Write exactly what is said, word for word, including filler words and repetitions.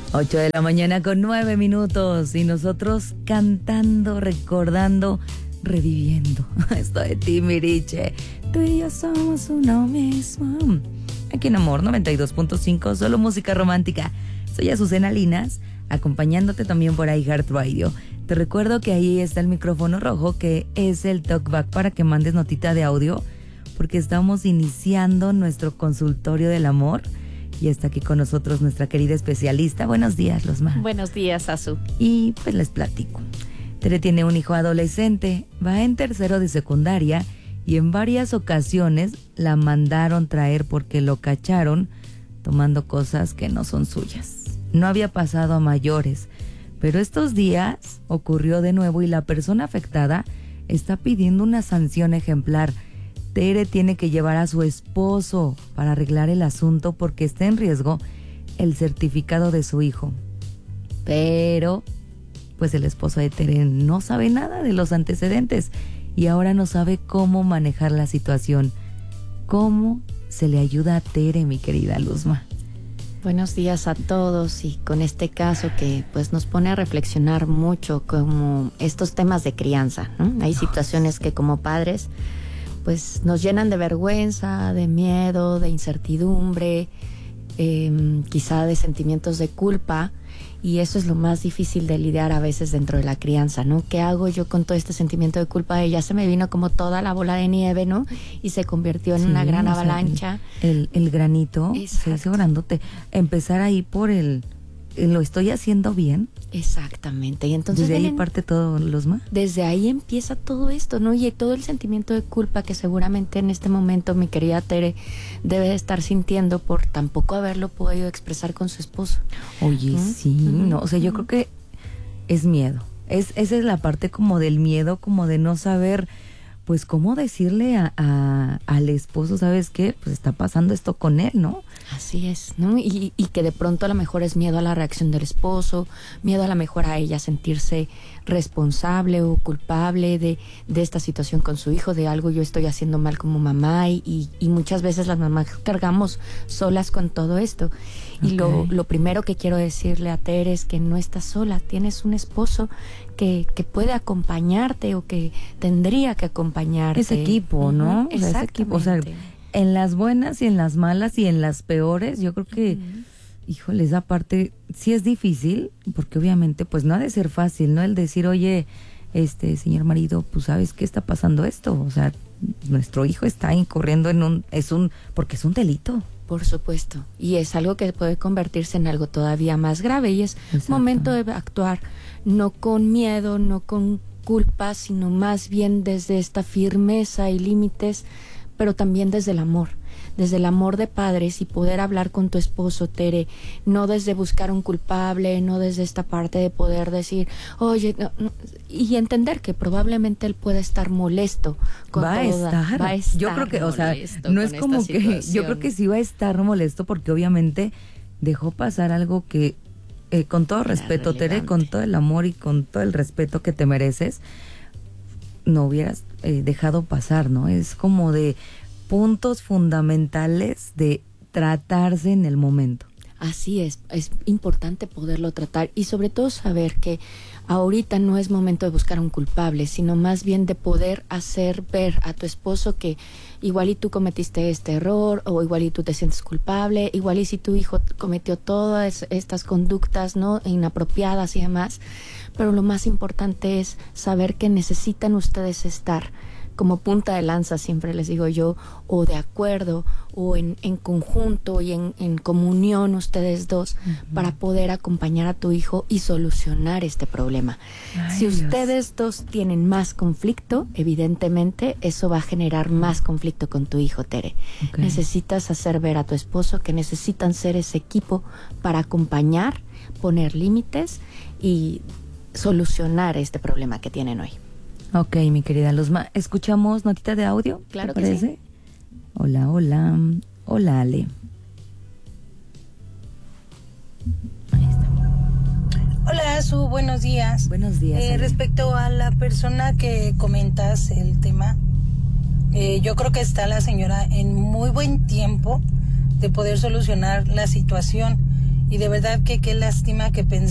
ocho de la mañana con nueve minutos y nosotros cantando, recordando, reviviendo esto de Timbiriche. Tú y yo somos uno mismo. Aquí en Amor noventa y dos punto cinco, solo música romántica. Soy Azucena Linas, acompañándote también por iHeartRadio. Te recuerdo que ahí está el micrófono rojo, que es el talkback para que mandes notita de audio, porque estamos iniciando nuestro consultorio del amor. Y está aquí con nosotros nuestra querida especialista. Buenos días, Losma. Buenos días, Azu. Y pues les platico. Tere tiene un hijo adolescente, va en tercero de secundaria y en varias ocasiones la mandaron traer porque lo cacharon tomando cosas que no son suyas. No había pasado a mayores, pero estos días ocurrió de nuevo y la persona afectada está pidiendo una sanción ejemplar. Tere tiene que llevar a su esposo para arreglar el asunto porque está en riesgo el certificado de su hijo. Pero, pues el esposo de Tere no sabe nada de los antecedentes y ahora no sabe cómo manejar la situación. ¿Cómo se le ayuda a Tere, mi querida Luzma? Buenos días a todos, y con este caso que pues nos pone a reflexionar mucho como estos temas de crianza, ¿no? Hay situaciones que como padres pues nos llenan de vergüenza, de miedo, de incertidumbre, eh, quizá de sentimientos de culpa, y eso es lo más difícil de lidiar a veces dentro de la crianza, ¿no? ¿Qué hago yo con todo este sentimiento de culpa? Ya se me vino como toda la bola de nieve, ¿no? Y se convirtió en sí, una gran avalancha. El, el, el granito, se hizo grandote. Empezar ahí por el... ¿Lo estoy haciendo bien? Exactamente. Y entonces desde ahí vienen, parte todo, Losma. Desde ahí empieza todo esto, ¿no? Y todo el sentimiento de culpa que seguramente en este momento mi querida Tere debe de estar sintiendo por tampoco haberlo podido expresar con su esposo. Oye, ¿Mm? sí, uh-huh. no, o sea, yo uh-huh. creo que es miedo. Es, esa es la parte como del miedo, como de no saber, pues, cómo decirle a, a, al esposo, ¿sabes qué? Pues está pasando esto con él, ¿no? Así es, ¿no? Y, y que de pronto a lo mejor es miedo a la reacción del esposo, miedo a lo mejor a ella sentirse responsable o culpable de, de esta situación con su hijo, de algo yo estoy haciendo mal como mamá, y, y, y muchas veces las mamás cargamos solas con todo esto. Okay. Y lo, lo primero que quiero decirle a Tere es que no estás sola, tienes un esposo que, que puede acompañarte o que tendría que acompañarte. Ese equipo, ¿no? Uh-huh. Exactamente. Ese equipo, o sea, en las buenas y en las malas y en las peores, yo creo que, uh-huh. híjole, esa parte sí es difícil, porque obviamente pues no ha de ser fácil, ¿no? El decir, oye, este señor marido, pues ¿sabes qué está pasando esto? O sea, nuestro hijo está incurriendo en un, es un, porque es un delito. Por supuesto, y es algo que puede convertirse en algo todavía más grave, y es Exacto. momento de actuar no con miedo, no con culpa, sino más bien desde esta firmeza y límites, pero también desde el amor, desde el amor de padres, y poder hablar con tu esposo, Tere, no desde buscar un culpable, no desde esta parte de poder decir, oye, no, no, y entender que probablemente él pueda estar molesto con va toda, a estar, va a estar yo creo que, o sea, no es como que, situación. Yo creo que sí va a estar molesto porque obviamente dejó pasar algo que, eh, con todo respeto, Tere, con todo el amor y con todo el respeto que te mereces, no hubieras eh, dejado pasar, ¿no? Es como de puntos fundamentales de tratarse en el momento. Así es, es importante poderlo tratar, y sobre todo saber que ahorita no es momento de buscar un culpable, sino más bien de poder hacer ver a tu esposo que igual y tú cometiste este error, o igual y tú te sientes culpable, igual y si tu hijo cometió todas estas conductas, ¿no?, inapropiadas y demás, pero lo más importante es saber que necesitan ustedes estar como punta de lanza, siempre les digo yo, o de acuerdo, o en, en conjunto y en, en comunión ustedes dos, uh-huh. para poder acompañar a tu hijo y solucionar este problema. Ay, si ustedes Dios. dos tienen más conflicto, evidentemente eso va a generar más conflicto con tu hijo, Tere. Okay. Necesitas hacer ver a tu esposo que necesitan ser ese equipo para acompañar, poner límites y solucionar este problema que tienen hoy. Ok, mi querida Luzma, ¿escuchamos notita de audio? Claro ¿te que parece? sí. Hola, hola, hola, Ale. Ahí está. Hola, Azu, buenos días. Buenos días. Eh, respecto a la persona que comentas el tema, eh, yo creo que está la señora en muy buen tiempo de poder solucionar la situación. Y de verdad que qué lástima que pensé